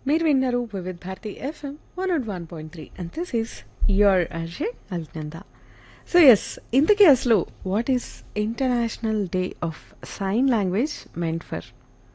మీరు విన్నారు Vividh Bharati FM 101.3 and this is your RJ అల్నంద. So yes, ఇంతకీ అసలు what is international day of sign language meant for?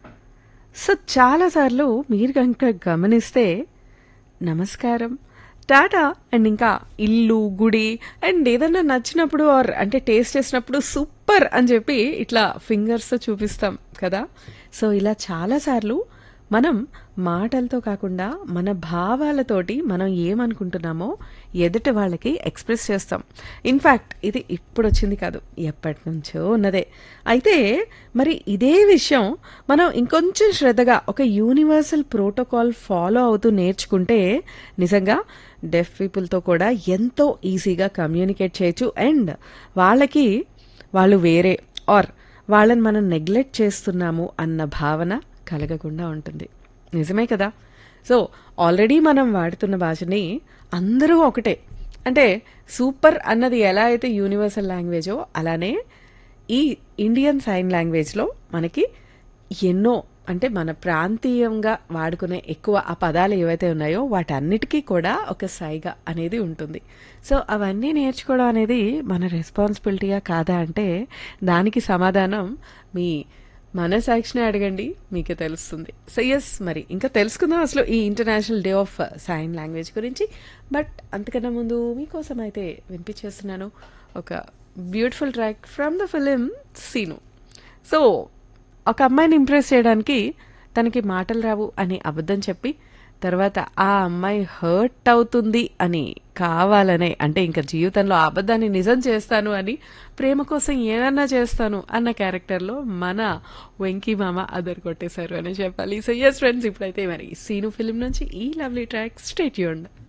So చాలాసార్లు మీరు కనుక గమనిస్తే నమస్కారం, టాటా అండ్ ఇంకా ఇల్లు, గుడి అండ్ ఏదన్నా నచ్చినప్పుడు ఆర్ అంటే టేస్ట్ చేసినప్పుడు సూపర్ అని చెప్పి ఇట్లా ఫింగర్స్తో చూపిస్తాం కదా. సో ఇలా చాలాసార్లు మనం మాటలతో కాకుండా మన భావాలతోటి మనం ఏమనుకుంటున్నామో ఎదుటి వాళ్ళకి ఎక్స్ప్రెస్ చేస్తాం. ఇన్ఫ్యాక్ట్ ఇది ఇప్పుడు వచ్చింది కాదు, ఎప్పటి నుంచో ఉన్నదే. అయితే మరి ఇదే విషయం మనం ఇంకొంచెం శ్రద్ధగా ఒక యూనివర్సల్ ప్రోటోకాల్ ఫాలో అవుతూ నేర్చుకుంటే నిజంగా డెఫ్ పీపుల్తో కూడా ఎంతో ఈజీగా కమ్యూనికేట్ చేయొచ్చు. అండ్ వాళ్ళకి వాళ్ళు వేరే ఆర్ వాళ్ళని మనం నెగ్లెక్ట్ చేస్తున్నాము అన్న భావన కలగకుండా ఉంటుంది. నిజమే కదా. సో ఆల్రెడీ మనం వాడుతున్న భాషని అందరూ ఒకటే అంటే సూపర్ అన్నది ఎలా అయితే యూనివర్సల్ లాంగ్వేజో అలానే ఈ ఇండియన్ సైన్ లాంగ్వేజ్లో మనకి ఎన్నో అంటే మన ప్రాంతీయంగా వాడుకునే ఎక్కువ ఆ పదాలు ఏవైతే ఉన్నాయో వాటన్నిటికీ కూడా ఒక సైగ అనేది ఉంటుంది. సో అవన్నీ నేర్చుకోవడం అనేది మన రెస్పాన్సిబిలిటీగా కాదా అంటే దానికి సమాధానం మీ మనసాక్షిని అడగండి, మీకే తెలుస్తుంది. సో ఎస్, మరి ఇంకా తెలుసుకుందాం అసలు ఈ international day of sign language గురించి. బట్ అంతకన్నా ముందు మీకోసం అయితే వినిపించేస్తున్నాను ఒక beautiful track from the film scene. So ఒక అమ్మాయిని ఇంప్రెస్ చేయడానికి తనకి మాటలు రావు అని అబద్ధం చెప్పి తర్వాత ఆ అమ్మాయి హర్ట్ అవుతుంది అని కావాలనే అంటే ఇంకా జీవితంలో ఆ అబద్ధాన్ని నిజం చేస్తాను అని ప్రేమ కోసం ఏమన్నా చేస్తాను అన్న క్యారెక్టర్లో మన వెంకీ మామ అదర్ కొట్టేశారు అని చెప్పాలి. సో ఎస్ ఫ్రెండ్స్, ఇప్పుడైతే మరి సీను ఫిలిం నుంచి ఈ లవ్లీ ట్రాక్ స్టే ట్యూన్డ్.